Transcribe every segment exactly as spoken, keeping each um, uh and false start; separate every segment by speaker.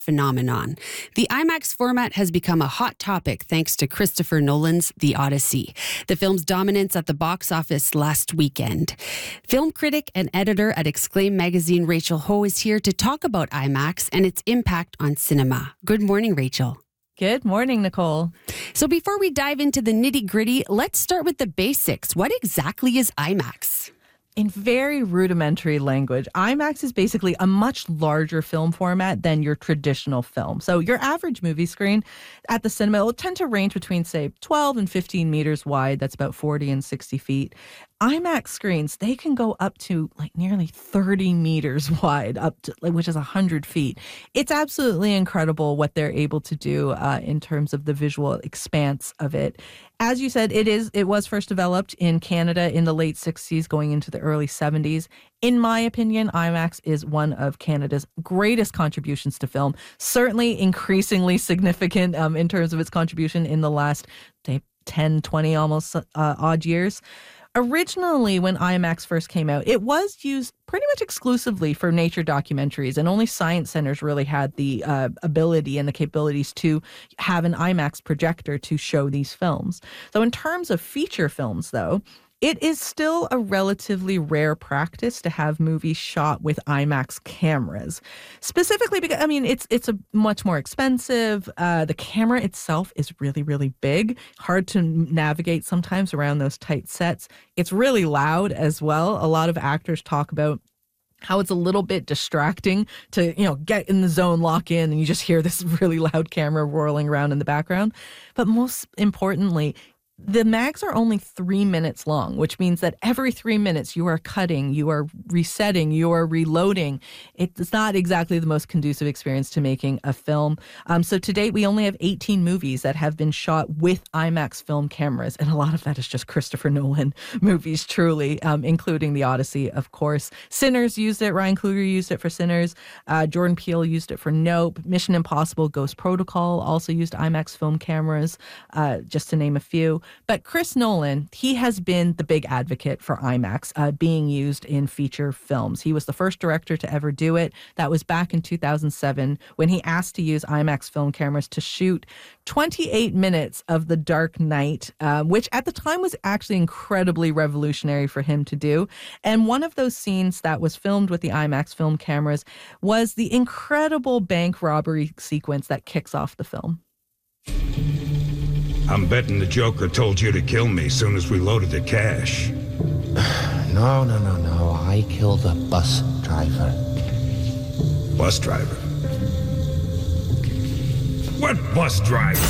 Speaker 1: phenomenon. The IMAX format has become a hot topic thanks to Christopher Nolan's The Odyssey, the film's dominance at the box office last weekend. Film critic and editor at Exclaim magazine Rachel Ho is here to talk about IMAX and its impact on cinema. Good morning, Rachel.
Speaker 2: Good morning, Nicole.
Speaker 1: So before we dive into the nitty-gritty, let's start with the basics. What exactly is IMAX?
Speaker 2: In very rudimentary language, IMAX is basically a much larger film format than your traditional film. So your average movie screen at the cinema will tend to range between, say, twelve and fifteen meters wide. That's about forty and sixty feet. IMAX screens, they can go up to like nearly thirty meters wide, up to which is one hundred feet. It's absolutely incredible what they're able to do uh, in terms of the visual expanse of it. As you said, it is it was first developed in Canada in the late sixties, going into the early seventies. In my opinion, IMAX is one of Canada's greatest contributions to film, certainly increasingly significant um, in terms of its contribution in the last say, ten, twenty almost uh, odd years. Originally, when IMAX first came out, it was used pretty much exclusively for nature documentaries, and only science centers really had the uh, ability and the capabilities to have an IMAX projector to show these films. So in terms of feature films, though, it is still a relatively rare practice to have movies shot with IMAX cameras. Specifically because, I mean, it's it's a much more expensive. Uh, the camera itself is really, really big, hard to navigate sometimes around those tight sets. It's really loud as well. A lot of actors talk about how it's a little bit distracting to, you know, get in the zone, lock in, and you just hear this really loud camera whirling around in the background. But most importantly, the mags are only three minutes long, which means that every three minutes you are cutting, you are resetting, you are reloading. It's not exactly the most conducive experience to making a film. Um, so to date, we only have eighteen movies that have been shot with IMAX film cameras, and a lot of that is just Christopher Nolan movies, truly, um, including The Odyssey, of course. Sinners used it. Ryan Coogler used it for Sinners. Uh, Jordan Peele used it for Nope. Mission Impossible Ghost Protocol also used IMAX film cameras, uh, just to name a few. But Chris Nolan, he has been the big advocate for IMAX uh, being used in feature films. He was the first director to ever do it. That was back in two thousand seven when he asked to use IMAX film cameras to shoot twenty-eight minutes of The Dark Knight, uh, which at the time was actually incredibly revolutionary for him to do. And one of those scenes that was filmed with the IMAX film cameras was the incredible bank robbery sequence that kicks off the film.
Speaker 3: I'm betting the Joker told you to kill me as soon as we loaded the cash.
Speaker 4: No, no, no, no. I killed the bus driver.
Speaker 3: Bus driver? What bus driver?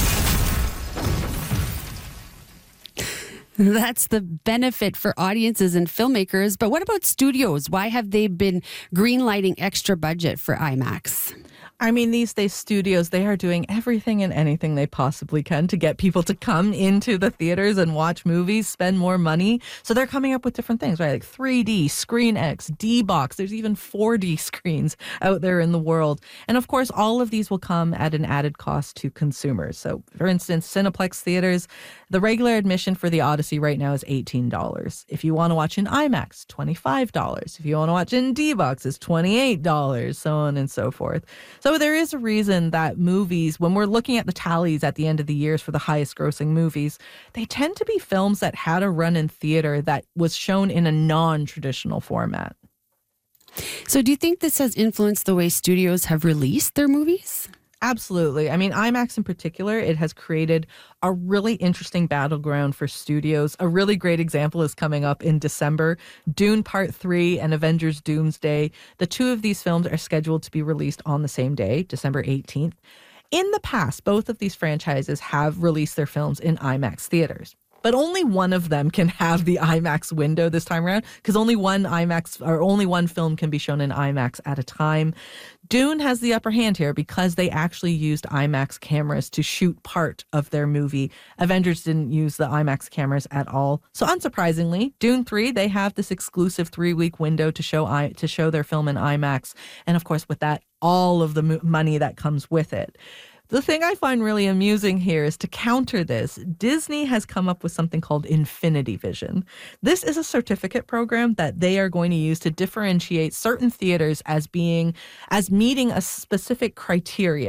Speaker 1: That's the benefit for audiences and filmmakers. But what about studios? Why have they been greenlighting extra budget for IMAX?
Speaker 2: I mean, these days, studios, they are doing everything and anything they possibly can to get people to come into the theaters and watch movies, spend more money. So they're coming up with different things, right? Like three D, ScreenX, D-Box. There's even four D screens out there in the world. And of course, all of these will come at an added cost to consumers. So for instance, Cineplex theaters, the regular admission for The Odyssey right now is eighteen dollars. If you want to watch in IMAX, twenty-five dollars. If you want to watch in D-Box, it's twenty-eight dollars, so on and so forth. So there is a reason that movies, when we're looking at the tallies at the end of the years for the highest grossing movies, they tend to be films that had a run in theater that was shown in a non-traditional format.
Speaker 1: So do you think this has influenced the way studios have released their movies?
Speaker 2: Absolutely. I mean, IMAX in particular, it has created a really interesting battleground for studios. A really great example is coming up in December. Dune Part three and Avengers Doomsday. The two of these films are scheduled to be released on the same day, December eighteenth. In the past, both of these franchises have released their films in IMAX theaters. But only one of them can have the IMAX window this time around, because only one IMAX or only one film can be shown in IMAX at a time. Dune has the upper hand here because they actually used IMAX cameras to shoot part of their movie. Avengers didn't use the IMAX cameras at all. So unsurprisingly, Dune three, they have this exclusive three-week window to show I, to show their film in IMAX. And of course, with that, all of the mo- money that comes with it. The thing I find really amusing here is to counter this, Disney has come up with something called Infinity Vision. This is a certificate program that they are going to use to differentiate certain theaters as being, as meeting a specific criteria.